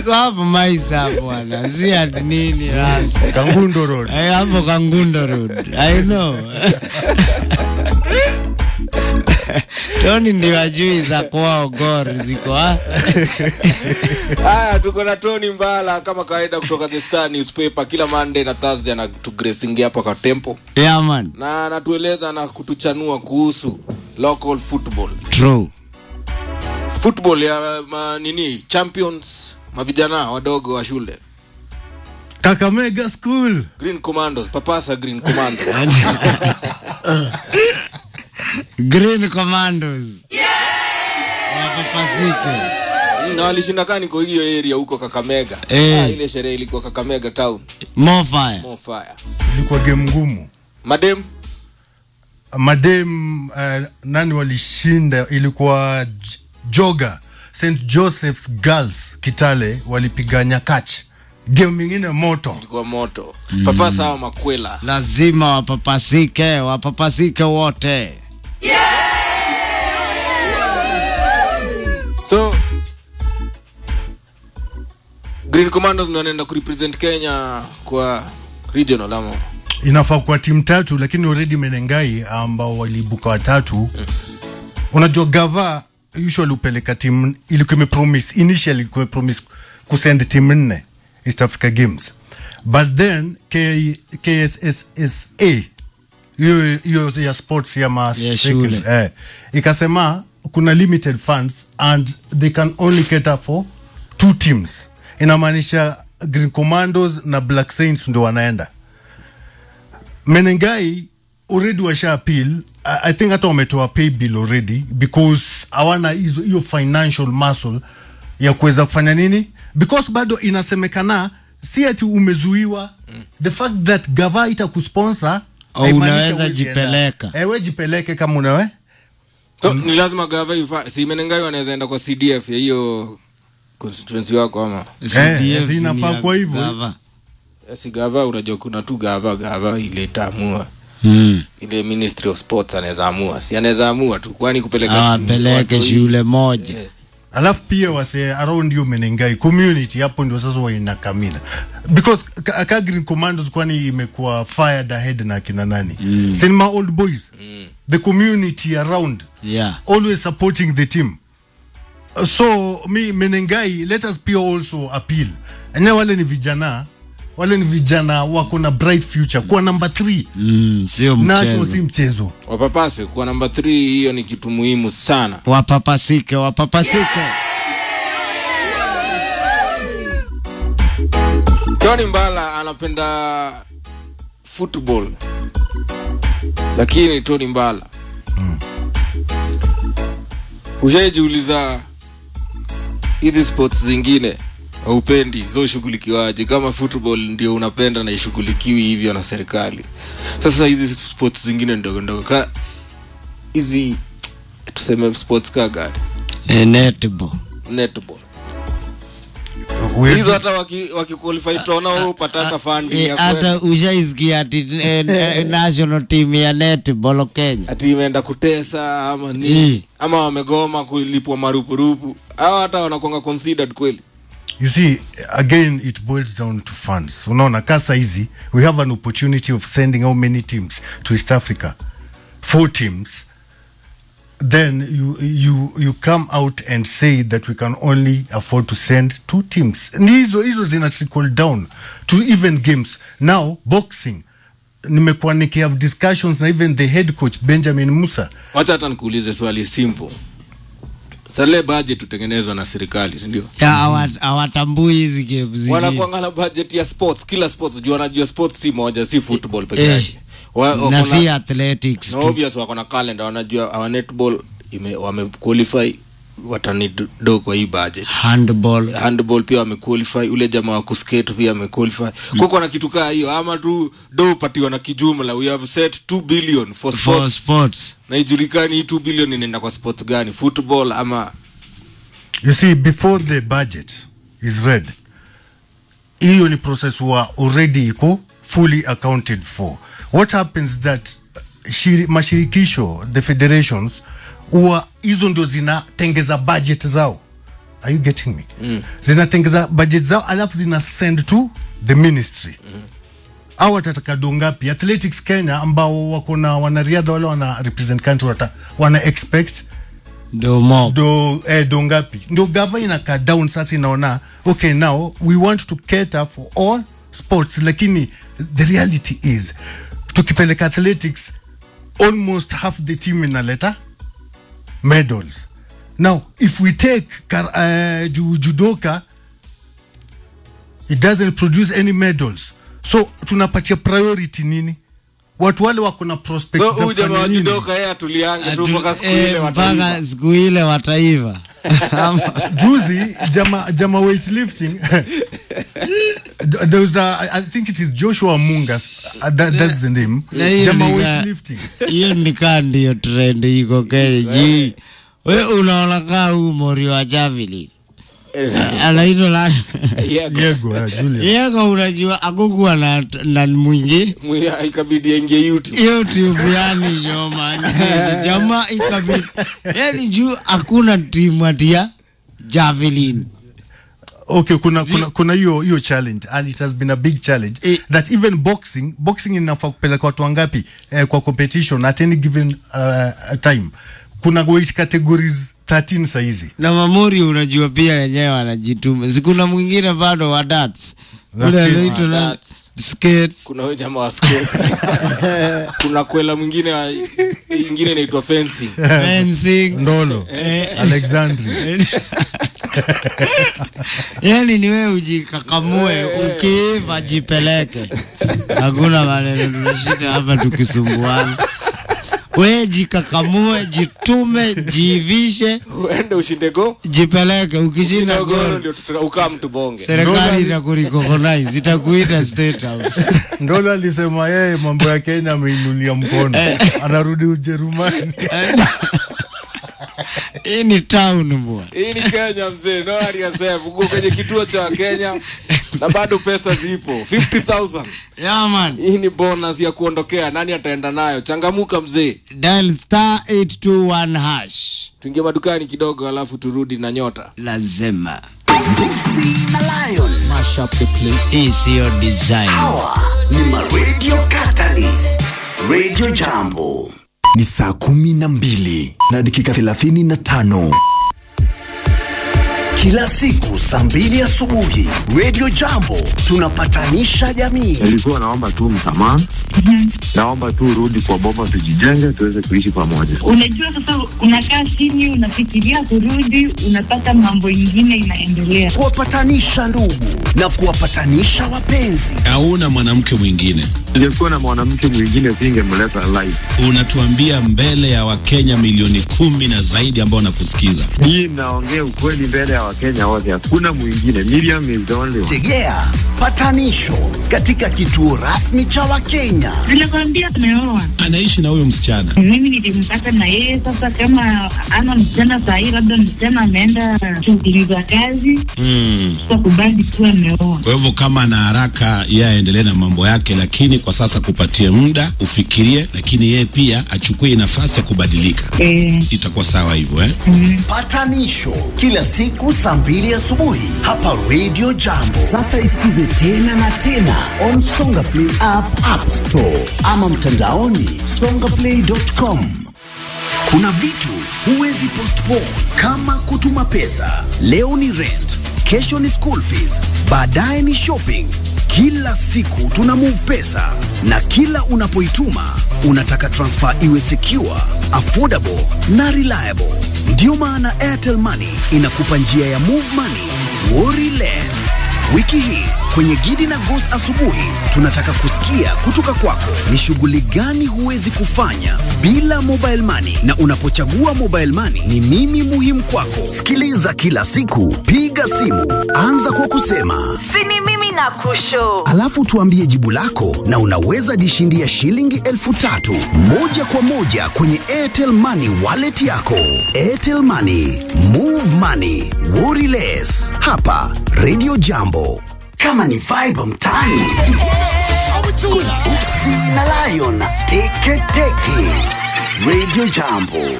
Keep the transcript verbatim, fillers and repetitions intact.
iko hapo maisa bwana. Si ati nini rasa. Kangundo Road. Eh, hapo Kangundo Road. I know. Tony ndio ajui za kwao gor ziko ha. Haya, tuko na Tony Mbala kama kawaida kutoka The Star Newspaper kila Monday na Thursday na tugracing hapa kwa Tempo. Yeah man. Na anatueleza na kutuchanua kuhusu local football. True. Football ya ma, nini champions mavijana wadogo wa shule. Kakamega School. Green Commandos, Papasa Green Commandos. Green Commandos. Yeah! Wapapasike. Na walishinda kani kwa hiyo area huko Kakamega. Eh. Ah, ile sherehe ilikuwa Kakamega town. More fire. More fire. Ilikuwa game ngumu. Madem Madem uh, nani walishinda ilikuwa Joga Saint Joseph's Girls Kitale walipiga Nyakach. Game mingine moto. ilikuwa moto. Mm. Papasa wa Makwela. Lazima wapapasike, wapapasike wote. Yeah! So Green Commandos ndio wanaenda kurepresent Kenya kwa regional ama inafaa kwa timu tatu lakini already Menengai ambao walibuka watatu. Mm. Unajua Gava usually upeleka team ilikuwa imepromise initially ilikuwa promise kusend team nne East Africa Games, but then K S S S A hiyo hiyo ya sports ya mas yeah, second, eh ikasema kuna limited funds and they can only cater for two teams. Inamaanisha Green Commandos na Black Saints ndio wanaenda. Menengai already washa appeal. I, I think hata wametoa pay bill already because hawana hizo hiyo financial muscle ya kuweza kufanya nini, because bado inasemekana si ati umezuiwa. Mm. The fact that Gava itakusponsor oh, unaweza jipeleka. Eh, wewe jipeleke kama unawe. So mm. ni lazima Gava ifa si Menengai wanaweza enda kwa C D F ya hiyo constituency wako ama eh, inafaa kwa hivyo. Si Gava unajua kuna tu Gava Gava ile tamua. Mm. Ile Ministry of Sports anaweza amua. Si anaweza amua tu kwani kupeleka ah, peleke shule moja. Yeah. Alafu pia wase around you Menengai community hapo ndio sasa wanakamina because ka Green Commandos kwani imekuwa fired ahead na kina nani. Mm. Cinema old boys. Mm. The community around. Yeah. Always supporting the team. So me Menengai, let us pia also appeal. Na wale ni vijana, wale ni vijana wako na bright future kwa number three. Mm, sio mchezo. National si mchezo. Wapapase kwa number three, hiyo ni kitu muhimu sana. Wapapasike, wapapasike. Tony Mbala anapenda football. Lakini Tony Mbala. Mm. Ushajiuliza hizi sports zingine upendi zo shughulikiwaje kama football ndio unapenda na ishughulikiwi hivyo na serikali? Sasa hizi sports zingine ndogo ndogo ka hizi tuseme sports ka gani? Eh, netball. Netball. Hizo hata waki waki qualify tunaona upata funding ya hata ushaisikia ati national team ya netball Kenya ati imeenda kutesa ama nini ama wamegoma kulipwa marupurupu hao hata wanakuanga considered kweli. You see, again, it boils down to funds. Unaona, kasa hizi, we have an opportunity of sending how many teams to East Africa? Four teams. Then you you you come out and say that we can only afford to send two teams. Hizo hizo zina trickle down to even games. Now, boxing. Nimekuwa niki have discussions na even the head coach Benjamin Musa. Wacha hata nikuulize swali simple. Sale budget utengenezwa na serikali, si ndio? Hawatambui hizi games. Wanakuangalia budget ya sports, kila sports, unajua wanajua sports si moja, si football pekee yake. Wa, na si athletics. No, obvious wako na calendar, wanajua our netball ime wame qualify watani do kwa hii budget. Handball. Handball pia wame qualify, ule jamaa wa kuskate pia wame qualify. Mm. Kuko na kitu kaa hiyo ama tu do patiwa na kijumla. We have set two billion for sports. For sports. Na ijulikani two billion inaenda kwa sports gani? Football ama you see before the budget is read. Hiyo ni process wa already iko fully accounted for. What happens that shiri, mashirikisho the federations huwa hizo ndio zinatengeza budget zao Are you getting me? Mm. Zinatengeza budget zao alafu zina send to the ministry. Mm. Au watataka dongapi? Athletics Kenya ambao wako na wanariadha wale wana represent country wata, wana expect do mob do eh, dongapi? Ndio gava inaka down sasa inaona okay now we want to cater for all sports, lakini the reality is tukipeleka athletics almost half the team inaleta medals. Now if we take uh, judoka, it doesn't produce any medals, so tunapatia priority nini watu wale wako na prospects so huyu jamaa wa judoka yeye atuliange tu mpaka siku ile wataiva mpaka siku ile wataiva. Juzi jama jama weightlifting there was a, I think it is Joshua Mungas, uh, that, that's the name. Jama weightlifting hiyo ni kandi hiyo trend iko Kenya ji. Wewe unaona kama huyu Mori wa Javelin anaitwa la Yego Julia Yego, unajua agogo na na mwingi mwiya ikabidi ingie YouTube YouTube yani joma jamaa ikabidi yani juu hakuna timu atia Javelin. Okay, kuna kuna kuna hiyo hiyo challenge, and it has been a big challenge eh, that even boxing boxing inafaa kupeleka watu wangapi eh, kwa competition at any given uh, time. Kuna weight categories thirteen saizi. Na Mamori unajua pia yenyewe wanajituma. Sikuna mwingine bado wa darts. Kuna anaitwa na skates. Kuna wewe jamaa wa skates. Kuna kwela mwingine nyingine inaitwa fencing. Fencing. Ndolo. Alexandria. Yani ni wewe ujikakamue ukiva jipeleke. Hakuna maneno tunashika hapa tukisumbuana. Wewe jikakamue, jitume, jivishe, uende ushinde go, jipeleke. Ukishinda go ndio tutaukaa mtu bonge. Serikali itakurecognize, itakuita State House. Ndolo alisema yeye mambo ya Kenya ameinulia mkono. Anarudi Ujerumani. Hii ni town bwana. Hii ni Kenya mzee. No aliyasema uko kwenye kituo cha Kenya na bado pesa zipo fifty thousand. Yeah man. Hii ni bonus ya kuondokea. Nani ataenda nayo? Changamuka mzee. Dial star eight two one hash. Tuingie madukani kidogo alafu turudi na nyota. Lazima. Lucy na Lion Mash up the place. Is your design. Hawa ni ma Radio Catalyst. Radio Jambo. Ni saa kumi na mbili na dakika thelathini na tano. Kila siku saa mbili asubuhi Radio Jambo tunapatanisha jamii. Nilikuwa naomba tu msamaha. Mm-hmm. Naomba tu rudi kwa boma tujijenge tuweze kuishi pamoja. Unajua sasa unakaa chini unafikiria kurudi, unapata mambo mengine inaendelea. Kuwapatanisha ndugu na kuwapatanisha wapenzi. Hauna mwanamke mwingine. Ningekuwa na mwanamke mwingine singemleta live. Unatuambia mbele ya Wakenya milioni kumi na zaidi ambao nakusikiza. Mimi naongea ukweli mbele ya Wakenya wote, hakuna mwingine. Miriam is the only one. Tegea patanisho katika kituo rasmi cha Wakenya. Nilikwambia tumeoa. Anaishi na huyo msichana. Mimi nilimpata na yeye, sasa kama ana msichana sahi, labda msichana ameenda shughuli za kazi. Mm. Sasa kubali kuwa ameoa. Kwa hivyo kama ana haraka yeye aendelee na mambo yake, lakini kwa sasa kupatie muda ufikirie, lakini yeye pia achukue nafasi ya kubadilika. Eh. Itakuwa sawa hivyo eh? Mm. Patanisho kila siku saa mbili asubuhi hapa Radio Jambo. Sasa isikize tena na tena on Songa Play app, App Store ama mtandaoni songa play dot com. Kuna vitu huwezi postpone kama kutuma pesa. Leo ni rent, kesho ni school fees, baadaye ni shopping. Kila siku tuna move pesa na kila unapoituma unataka transfer iwe secure, affordable na reliable. Ndio maana Airtel Money inakupa njia ya move money worry less. Wiki hii kwenye Gidi na Ghost asubuhi tunataka kusikia kutoka kwako ni shughuli gani huwezi kufanya bila mobile money, na unapochagua mobile money ni mimi muhimu kwako. Sikiliza kila siku, piga simu, anza kwa kusema sini mimi na kusho, alafu tuambie jibu lako na unaweza jishindia shilingi elfu tatu moja kwa moja kwenye Airtel Money wallet yako. Airtel Money, move money, worry less. Hapa Radio Jambo. Kama ni vibe mtani, kuna Lucy na Lion teke teke. Radio Jambo.